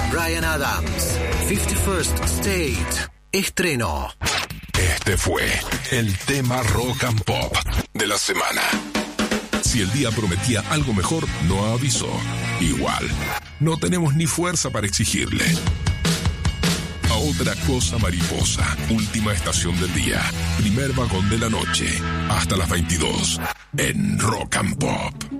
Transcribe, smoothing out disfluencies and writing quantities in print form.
Bryan Adams, 51st State, estreno. Este fue el tema rock and pop de la semana. Si el día prometía algo mejor, no avisó. Igual, no tenemos ni fuerza para exigirle. A otra cosa mariposa, última estación del día, primer vagón de la noche, hasta las 22, en Rock and Pop.